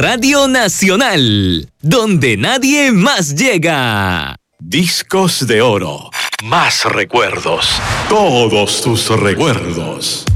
Radio Nacional, donde nadie más llega. Discos de oro. Más recuerdos. Todos tus recuerdos.